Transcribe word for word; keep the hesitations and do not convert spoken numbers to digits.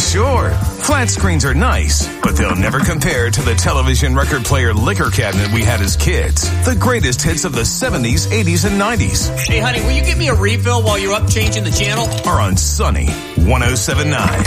Sure, flat screens are nice, but they'll never compare to the television record player liquor cabinet we had as kids. The greatest hits of the seventies, eighties, and nineties. Hey, honey, will you give me a refill while you're up changing the channel? Are on Sunny one oh seven point nine.